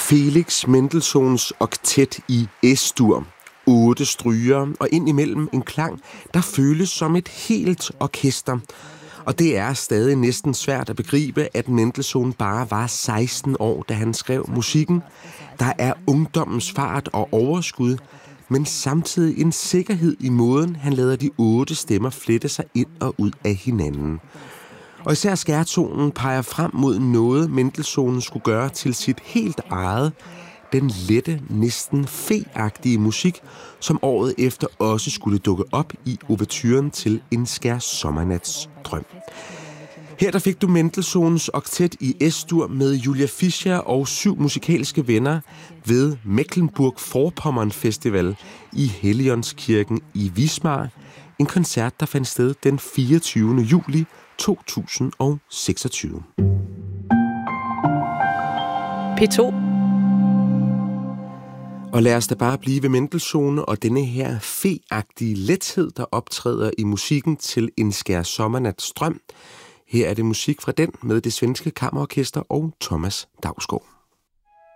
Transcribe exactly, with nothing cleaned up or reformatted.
Felix Mendelssohns oktet i Es-dur. Otte stryger og indimellem en klang, der føles som et helt orkester. Og det er stadig næsten svært at begribe, at Mendelssohn bare var seksten år, da han skrev musikken. Der er ungdommens fart og overskud, men samtidig en sikkerhed i måden, han lader de otte stemmer flette sig ind og ud af hinanden. Og især skærtonen peger frem mod noget, Mendelssohn skulle gøre til sit helt eget, den lette, næsten fe-agtige musik, som året efter også skulle dukke op i ouverturen til En skær sommernats drøm. Her der fik du Mendelssohns oktet i Es-dur med Julia Fischer og syv musikalske venner ved Mecklenburg-Vorpommern Festival i Helligåndskirken i Wismar. En koncert, der fandt sted den fireogtyvende juli to tusind og seksogtyve. P to. Og lad os da bare blive ved Mendelssohn og denne her fe-agtige lethed, der optræder i musikken til En skær sommernats drøm. Her er det musik fra den med det svenske kammerorkester og Thomas Dausgaard.